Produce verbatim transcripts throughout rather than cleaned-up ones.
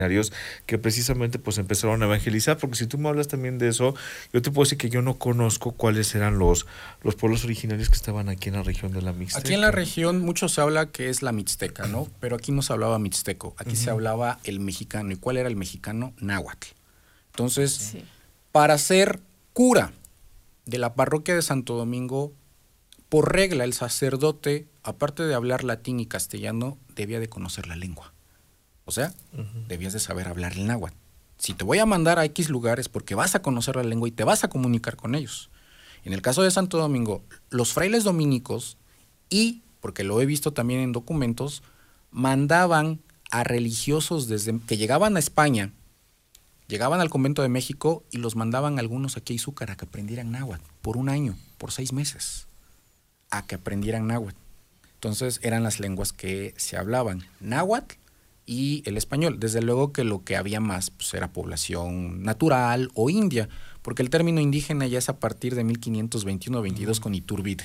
que precisamente pues empezaron a evangelizar, porque si tú me hablas también de eso, yo te puedo decir que yo no conozco cuáles eran los, los pueblos originarios que estaban aquí en la región de la Mixteca. Aquí en la región mucho se habla que es la Mixteca, ¿no? Pero aquí no se hablaba mixteco, aquí uh-huh. se hablaba el mexicano. ¿Y cuál era el mexicano? Náhuatl. Entonces, sí. para ser cura de la parroquia de Santo Domingo, por regla el sacerdote, aparte de hablar latín y castellano, debía de conocer la lengua. O sea, uh-huh. debías de saber hablar el náhuatl. Si te voy a mandar a X lugares porque vas a conocer la lengua y te vas a comunicar con ellos. En el caso de Santo Domingo, los frailes dominicos y, porque lo he visto también en documentos, mandaban a religiosos desde que llegaban a España, llegaban al convento de México y los mandaban algunos aquí a Izúcar a que aprendieran náhuatl por un año, por seis meses, a que aprendieran náhuatl. Entonces eran las lenguas que se hablaban, náhuatl y el español. Desde luego que lo que había más pues, era población natural o india, porque el término indígena ya es a partir de mil quinientos veintiuno veintidós con Iturbide.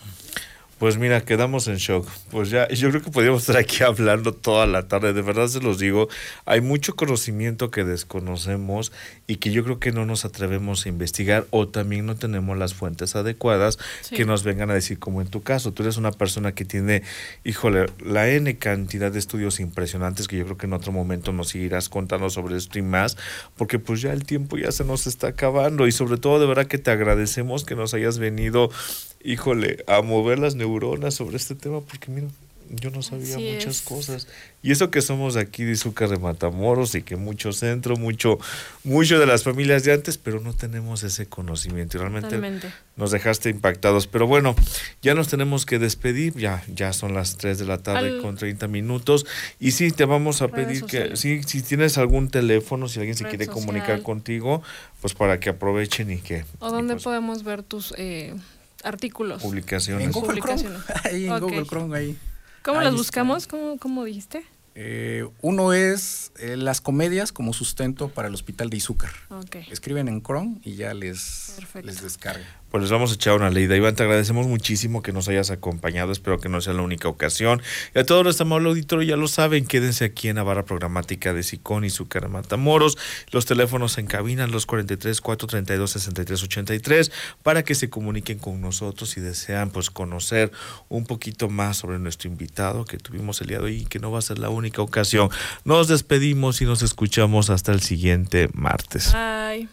Pues mira, quedamos en shock. Pues ya, yo creo que podríamos estar aquí hablando toda la tarde. De verdad se los digo, hay mucho conocimiento que desconocemos y que yo creo que no nos atrevemos a investigar o también no tenemos las fuentes adecuadas sí. que nos vengan a decir, como en tu caso. Tú eres una persona que tiene, híjole, la N cantidad de estudios impresionantes que yo creo que en otro momento nos seguirás contando sobre esto y más, porque pues ya el tiempo ya se nos está acabando y sobre todo de verdad que te agradecemos que nos hayas venido, híjole, a mover las neuronas sobre este tema, porque mira, yo no sabía Así muchas es. cosas. Y eso que somos aquí de Izúcar de Matamoros y que mucho centro, mucho, mucho de las familias de antes, pero no tenemos ese conocimiento y realmente Totalmente. nos dejaste impactados. Pero bueno, ya nos tenemos que despedir, ya, ya son las tres de la tarde Al... con treinta minutos. Y sí, te vamos a Redes pedir sociales. que, sí, si tienes algún teléfono, si alguien se Red quiere social. comunicar contigo, pues para que aprovechen y que... ¿O dónde pues, podemos ver tus... Eh... artículos. Publicaciones. En Google Publicaciones. Chrome. Ahí en okay. Google Chrome, ahí. ¿Cómo ahí las buscamos? ¿Cómo, cómo dijiste? Eh, uno es eh, las comedias como sustento para el Hospital de Izúcar. Okay. Escriben en Chrome y ya les, les descargan. Pues les vamos a echar una leída. Iván, te agradecemos muchísimo que nos hayas acompañado. Espero que no sea la única ocasión. Y a todos nuestro amable auditorio, ya lo saben, quédense aquí en la barra programática de SICOM Izúcar Matamoros. Los teléfonos en cabina, los cuarenta y tres, cuatrocientos treinta y dos, sesenta y tres ochenta y tres, para que se comuniquen con nosotros si desean pues conocer un poquito más sobre nuestro invitado que tuvimos el día de hoy y que no va a ser la única ocasión. Nos despedimos y nos escuchamos hasta el siguiente martes. Bye.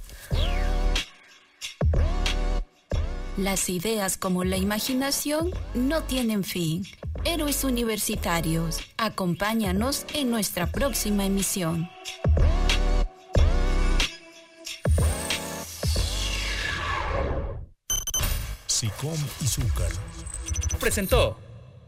Las ideas como la imaginación no tienen fin. Héroes Universitarios, acompáñanos en nuestra próxima emisión. SICOM Izúcar presentó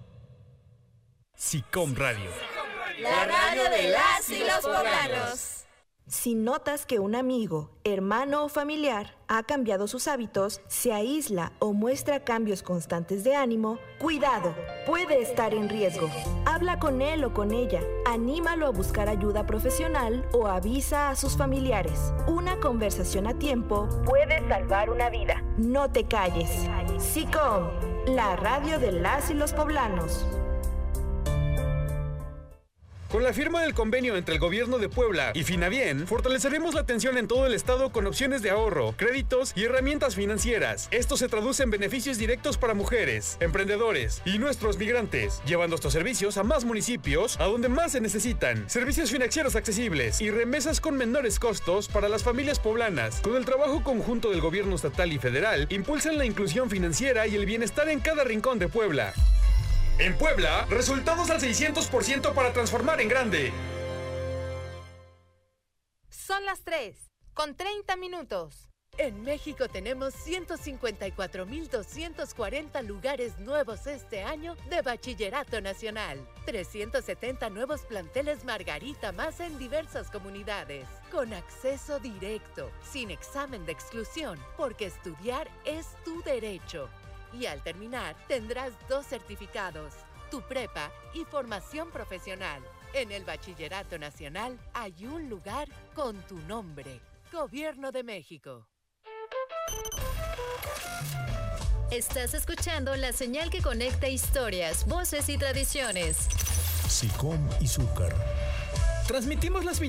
SICOM Radio, la radio de las y los poblanos. Si notas que un amigo, hermano o familiar ha cambiado sus hábitos, se aísla o muestra cambios constantes de ánimo, cuidado, puede estar en riesgo. Habla con él o con ella, anímalo a buscar ayuda profesional o avisa a sus familiares. Una conversación a tiempo puede salvar una vida. No te calles. SICOM, la radio de las y los poblanos. Con la firma del convenio entre el Gobierno de Puebla y Finabien, fortaleceremos la atención en todo el estado con opciones de ahorro, créditos y herramientas financieras. Esto se traduce en beneficios directos para mujeres, emprendedores y nuestros migrantes, llevando estos servicios a más municipios, a donde más se necesitan. Servicios financieros accesibles y remesas con menores costos para las familias poblanas. Con el trabajo conjunto del Gobierno estatal y federal, impulsan la inclusión financiera y el bienestar en cada rincón de Puebla. En Puebla, resultados al seiscientos por ciento para transformar en grande. Son las tres, con treinta minutos. En México tenemos ciento cincuenta y cuatro mil doscientos cuarenta lugares nuevos este año de Bachillerato Nacional. trescientos setenta nuevos planteles Margarita más en diversas comunidades. Con acceso directo, sin examen de exclusión, porque estudiar es tu derecho. Y al terminar, tendrás dos certificados, tu prepa y formación profesional. En el Bachillerato Nacional hay un lugar con tu nombre. Gobierno de México. Estás escuchando la señal que conecta historias, voces y tradiciones. SICOM Izúcar. Transmitimos las